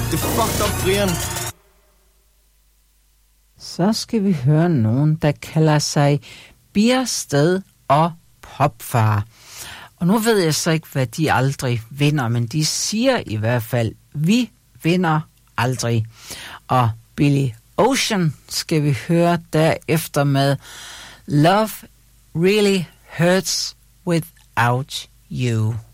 Det er fucked up, Brian. Så skal vi høre nogen, der kalder sig Biersted og Popfar. Og nu ved jeg så ikke, hvad de aldrig vinder, men de siger i hvert fald, vi vinder aldrig. Og Billy Ocean skal vi høre derefter med Love Really Hurts Without You.